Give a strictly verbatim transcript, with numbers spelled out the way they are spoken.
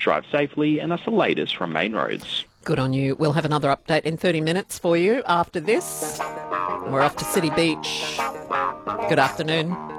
drive safely, and that's the latest from Main Roads. Good on you. We'll have another update in thirty minutes for you after this. We're off to City Beach. Good afternoon.